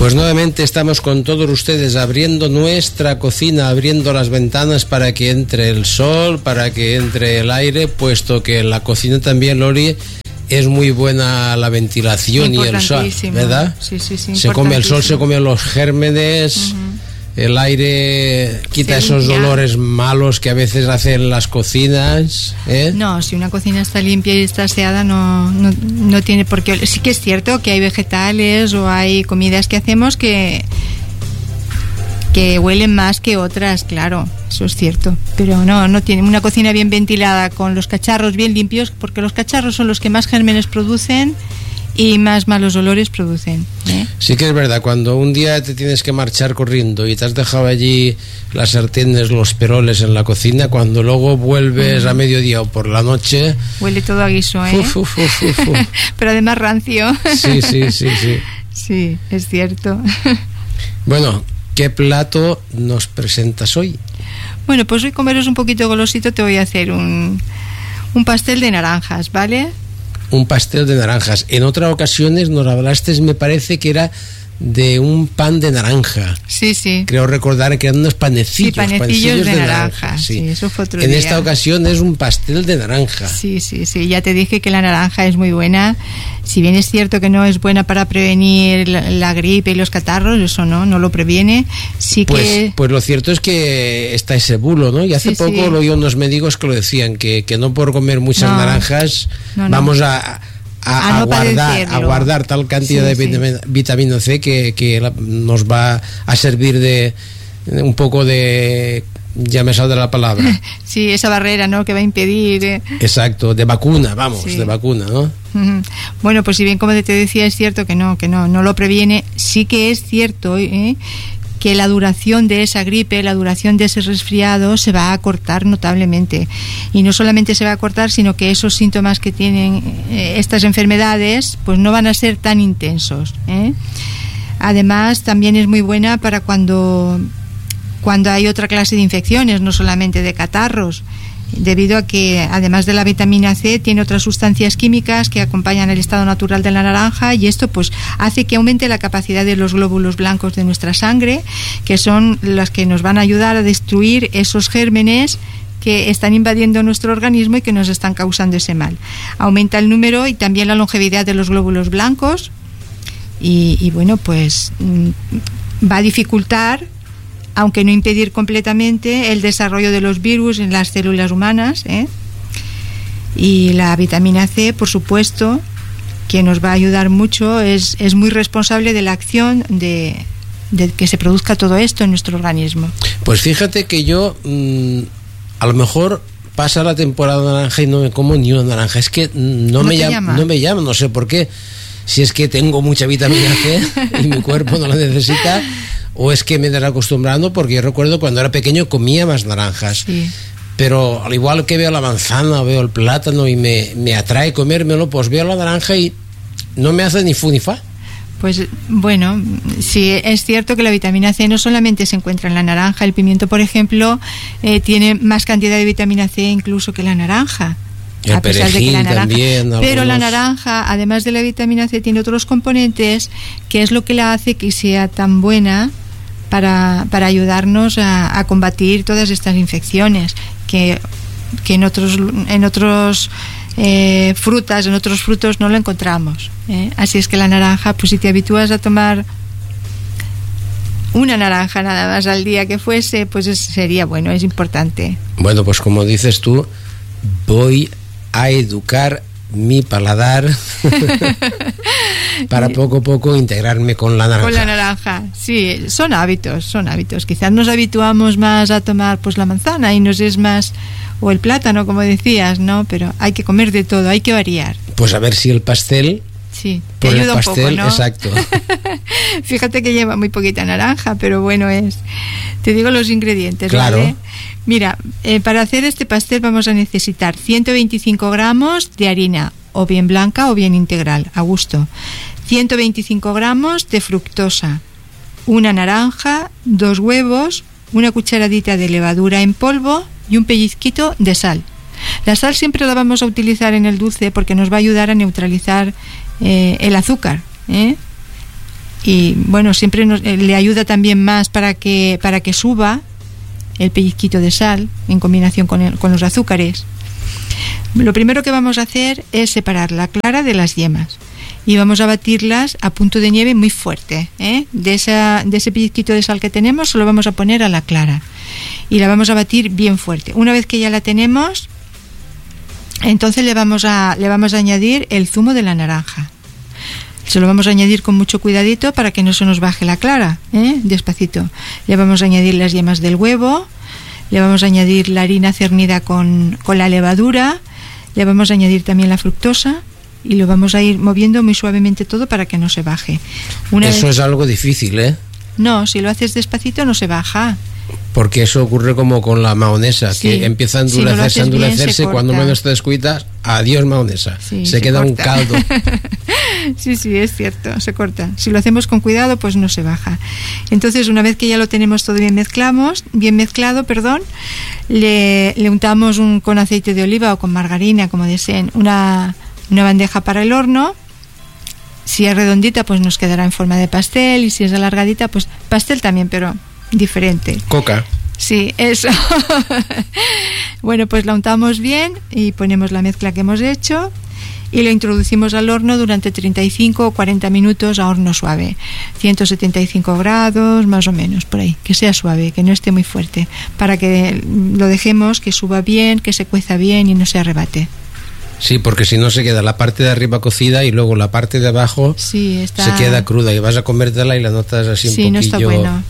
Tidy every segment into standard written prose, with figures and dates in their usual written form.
Pues nuevamente estamos con todos ustedes abriendo nuestra cocina, abriendo las ventanas para que entre el sol, para que entre el aire, puesto que en la cocina también, Loli, es muy buena la ventilación y el sol, ¿verdad? Sí. Se come el sol, se comen los gérmenes, el aire quita esos olores malos que a veces hacen las cocinas, ¿eh? No, si una cocina está limpia y está aseada no tiene por qué. Sí que es cierto que hay vegetales o hay comidas que hacemos que huelen más que otras, claro, eso es cierto, pero no tiene una cocina bien ventilada con los cacharros bien limpios, porque los cacharros son los que más gérmenes producen y más malos olores producen, ¿eh? Sí que es verdad, cuando un día te tienes que marchar corriendo y te has dejado allí las sartenes, los peroles en la cocina, cuando luego vuelves a mediodía o por la noche, huele todo a guiso, ¿eh? Pero además rancio. Sí. Sí, es cierto. Bueno, ¿qué plato nos presentas hoy? Bueno, pues hoy, como eres un poquito golosito, te voy a hacer un pastel de naranjas, ¿vale? Un pastel de naranjas. En otras ocasiones nos hablaste, me parece que era de un pan de naranja. Sí. Creo recordar que eran unos panecillos. Sí, panecillos de naranja. Sí, eso fue otro día. En esta ocasión es un pastel de naranja. Sí. Ya te dije que la naranja es muy buena. Si bien es cierto que no es buena para prevenir la gripe y los catarros, eso no lo previene. Sí que... Pues lo cierto es que está ese bulo, ¿no? Y hace poco lo oí unos médicos que lo decían, que no por comer muchas naranjas vamos a guardar tal cantidad de vitamina C que nos va a servir de un poco de... Ya me sale la palabra. Sí, esa barrera, ¿no?, que va a impedir... Exacto, de vacuna, de vacuna, ¿no? Bueno, pues si bien, como te decía, es cierto que no lo previene, sí que es cierto que la duración de esa gripe, la duración de ese resfriado se va a acortar notablemente. Y no solamente se va a acortar, sino que esos síntomas que tienen estas enfermedades pues no van a ser tan intensos, ¿eh? Además, también es muy buena para cuando hay otra clase de infecciones, no solamente de catarros, debido a que además de la vitamina C tiene otras sustancias químicas que acompañan el estado natural de la naranja, y esto pues hace que aumente la capacidad de los glóbulos blancos de nuestra sangre, que son las que nos van a ayudar a destruir esos gérmenes que están invadiendo nuestro organismo y que nos están causando ese mal. Aumenta el número y también la longevidad de los glóbulos blancos y bueno, pues va a dificultar, aunque no impedir completamente, el desarrollo de los virus en las células humanas, ¿eh? Y la vitamina C, por supuesto, que nos va a ayudar mucho, es muy responsable de la acción de que se produzca todo esto en nuestro organismo. Pues fíjate que yo a lo mejor pasa la temporada naranja y no me como ni una naranja. Es que no me llama, no sé por qué. Si es que tengo mucha vitamina C y mi cuerpo no la necesita, o es que me he acostumbrando, porque yo recuerdo cuando era pequeño comía más naranjas, pero al igual que veo la manzana, veo el plátano y me atrae comérmelo, pues veo la naranja y no me hace ni fu ni fa. Pues bueno, sí, es cierto que la vitamina C no solamente se encuentra en la naranja. El pimiento, por ejemplo, tiene más cantidad de vitamina C incluso que la naranja. El perejil también. Pero la naranja, además de la vitamina C, tiene otros componentes que es lo que la hace que sea tan buena para ayudarnos a combatir todas estas infecciones que en otros frutas, en otros frutos no lo encontramos, ¿eh? Así es que la naranja, pues si te habitúas a tomar una naranja nada más al día que fuese, pues sería bueno, es importante. Bueno, pues como dices tú, voy a educar mi paladar para poco a poco integrarme con la naranja. Con la naranja, sí, son hábitos. Quizás nos habituamos más a tomar pues la manzana y nos es más, o el plátano, como decías, ¿no? Pero hay que comer de todo, hay que variar. Pues a ver si el pastel... Sí, te ayuda un poco, ¿no? Exacto. Fíjate que lleva muy poquita naranja, pero bueno es. Te digo los ingredientes, claro. ¿vale? Mira, para hacer este pastel vamos a necesitar 125 gramos de harina, o bien blanca o bien integral, a gusto. 125 gramos de fructosa, una naranja, 2 huevos, una cucharadita de levadura en polvo y un pellizquito de sal. La sal siempre la vamos a utilizar en el dulce porque nos va a ayudar a neutralizar el azúcar, ¿eh? Y bueno, siempre le ayuda también más para que suba el pellizquito de sal en combinación con los azúcares. Lo primero que vamos a hacer es separar la clara de las yemas y vamos a batirlas a punto de nieve muy fuerte, ¿eh? De ese pellizquito de sal que tenemos solo vamos a poner a la clara y la vamos a batir bien fuerte. Una vez que ya la tenemos, entonces le vamos a añadir el zumo de la naranja. Se lo vamos a añadir con mucho cuidadito para que no se nos baje la clara, despacito. Le vamos a añadir las yemas del huevo, le vamos a añadir la harina cernida con la levadura, le vamos a añadir también la fructosa y lo vamos a ir moviendo muy suavemente todo para que no se baje. Eso es algo difícil, ¿eh? No, si lo haces despacito no se baja. Porque eso ocurre como con la mahonesa, sí, que empieza a endurecerse, cuando menos te descuidas, adiós mahonesa, sí, se queda corta. Un caldo. Sí, es cierto, se corta. Si lo hacemos con cuidado, pues no se baja. Entonces, una vez que ya lo tenemos todo bien mezclado, le untamos con aceite de oliva o con margarina, como deseen, una bandeja para el horno. Si es redondita, pues nos quedará en forma de pastel, y si es alargadita, pues pastel también, pero diferente. Coca. Sí, eso. Bueno, pues la untamos bien y ponemos la mezcla que hemos hecho y lo introducimos al horno durante 35 o 40 minutos a horno suave, 175 grados más o menos, por ahí, que sea suave, que no esté muy fuerte, para que lo dejemos que suba bien, que se cueza bien y no se arrebate. Sí, porque si no se queda la parte de arriba cocida y luego la parte de abajo se queda cruda y vas a comértela y la notas así un poquillo. Sí, no está bueno.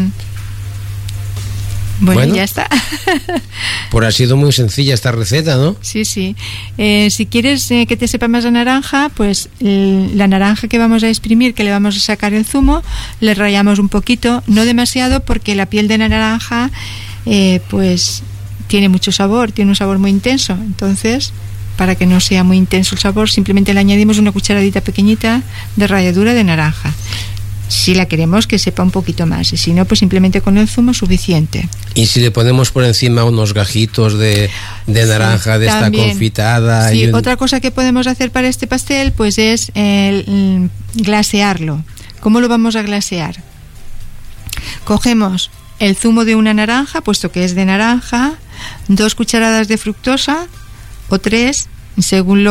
Bueno, ya está. Pues ha sido muy sencilla esta receta, ¿no? Sí. Si quieres que te sepa más a naranja, pues la naranja que vamos a exprimir, que le vamos a sacar el zumo, le rallamos un poquito, no demasiado, porque la piel de la naranja pues tiene mucho sabor, tiene un sabor muy intenso. Entonces, para que no sea muy intenso el sabor, simplemente le añadimos una cucharadita pequeñita de ralladura de naranja, si la queremos que sepa un poquito más, y si no, pues simplemente con el zumo es suficiente. Y si le ponemos por encima unos gajitos de naranja, de esta confitada. Sí, otra cosa que podemos hacer para este pastel, pues es glasearlo. ¿Cómo lo vamos a glasear? Cogemos el zumo de una naranja, puesto que es de naranja, 2 cucharadas de fructosa o 3, según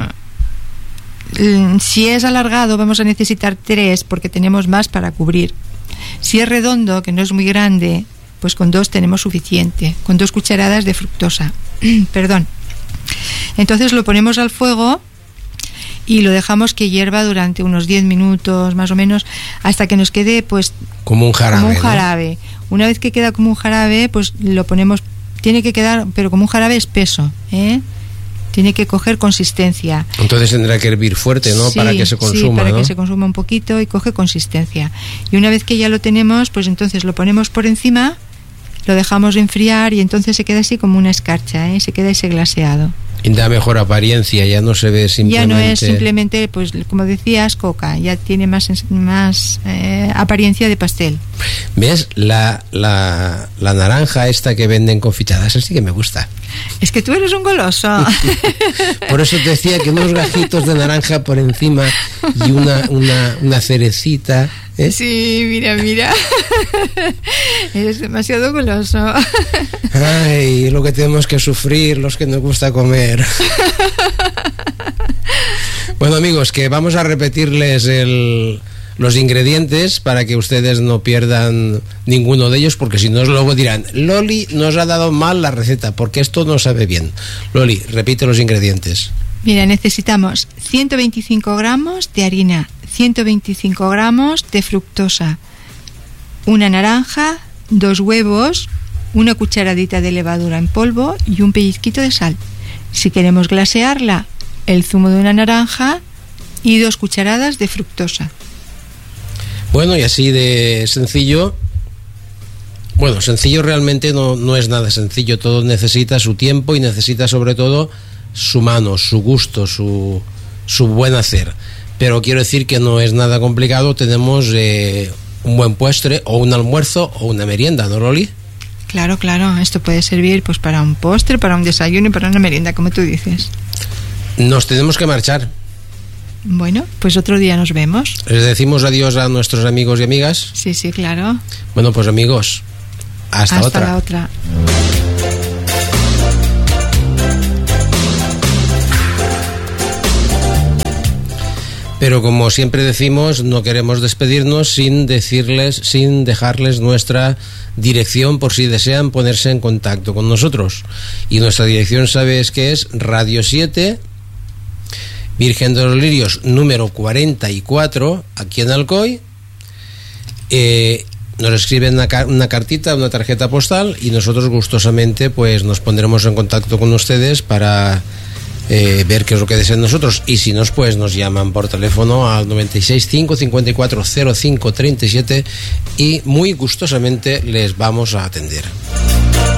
si es alargado vamos a necesitar 3 porque tenemos más para cubrir. Si es redondo, que no es muy grande, pues con 2 tenemos suficiente, con 2 cucharadas de fructosa. Perdón. Entonces lo ponemos al fuego y lo dejamos que hierva durante unos 10 minutos más o menos, hasta que nos quede pues como un jarabe, ¿no? Una vez que queda como un jarabe, pues lo ponemos, tiene que quedar pero como un jarabe espeso, tiene que coger consistencia. Entonces tendrá que hervir fuerte, ¿no? Sí, para que se consuma, sí, para ¿no? que se consuma un poquito y coge consistencia. Y una vez que ya lo tenemos, pues entonces lo ponemos por encima, lo dejamos enfriar y entonces se queda así como una escarcha, se queda ese glaseado. Y da mejor apariencia, ya no se ve simplemente... Ya no es simplemente, pues como decías, coca, ya tiene más apariencia de pastel. ¿Ves? La naranja esta que venden confitada, esa sí que me gusta. Es que tú eres un goloso. Por eso te decía que unos gajitos de naranja por encima y una cerecita. Sí, mira. Eres demasiado goloso. Ay, lo que tenemos que sufrir los que nos gusta comer. Bueno, amigos, que vamos a repetirles los ingredientes para que ustedes no pierdan ninguno de ellos, porque si no luego dirán, Loli nos ha dado mal la receta porque esto no sabe bien. Loli, repite los ingredientes. Mira, necesitamos 125 gramos de harina, 125 gramos de fructosa, una naranja, 2 huevos, una cucharadita de levadura en polvo y un pellizquito de sal. Si queremos glasearla, el zumo de una naranja y 2 cucharadas de fructosa. Bueno, y así de sencillo. Bueno, sencillo realmente no es nada sencillo. Todo necesita su tiempo y necesita sobre todo su mano, su gusto, su buen hacer. Pero quiero decir que no es nada complicado. Tenemos un buen postre o un almuerzo o una merienda, ¿no, Loli? Claro. Esto puede servir pues para un postre, para un desayuno y para una merienda, como tú dices. Nos tenemos que marchar. Bueno, pues otro día nos vemos. Les decimos adiós a nuestros amigos y amigas. Sí, claro. Bueno, pues amigos, hasta la otra. Pero como siempre decimos, no queremos despedirnos sin dejarles nuestra dirección por si desean ponerse en contacto con nosotros. Y nuestra dirección, ¿sabes qué es? Radio 7, Virgen de los Lirios, número 44, aquí en Alcoy. Nos escriben una cartita, una tarjeta postal, y nosotros gustosamente pues nos pondremos en contacto con ustedes para ver qué es lo que desean nosotros. Y si no, pues nos llaman por teléfono al 96 554 05 37 y muy gustosamente les vamos a atender.